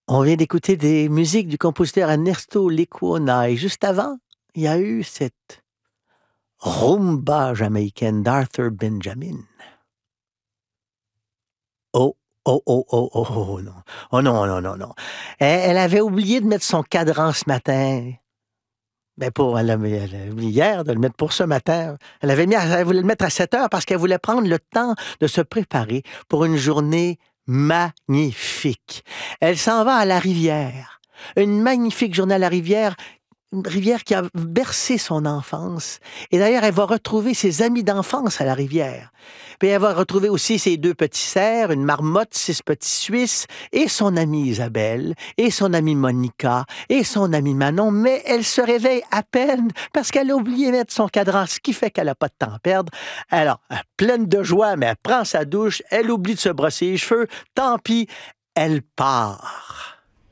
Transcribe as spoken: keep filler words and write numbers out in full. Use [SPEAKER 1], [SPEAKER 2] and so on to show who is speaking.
[SPEAKER 1] On vient d'écouter des musiques du compositeur Ernesto Lecuona et juste avant, il y a eu cette rumba jamaïcaine d'Arthur Benjamin. Oh, oh, oh, oh, oh, oh, oh, non. Oh non, non, non, non. Elle, elle avait oublié de mettre son cadran ce matin. Ben pour, elle avait, elle avait oublié hier de le mettre pour ce matin. Elle avait mis, à- elle voulait le mettre à sept heures parce qu'elle voulait prendre le temps de se préparer pour une journée magnifique. Elle s'en va à la rivière. Une magnifique journée à la rivière, une rivière qui a bercé son enfance. Et d'ailleurs, elle va retrouver ses amis d'enfance à la rivière. Puis elle va retrouver aussi ses deux petits cerfs, une marmotte, six petits Suisses, et son amie Isabelle, et son amie Monica, et son amie Manon. Mais elle se réveille à peine parce qu'elle a oublié de mettre son cadran, ce qui fait qu'elle n'a pas de temps à perdre. Alors, pleine de joie, mais elle prend sa douche, elle oublie de se brosser les cheveux. Tant pis, elle part.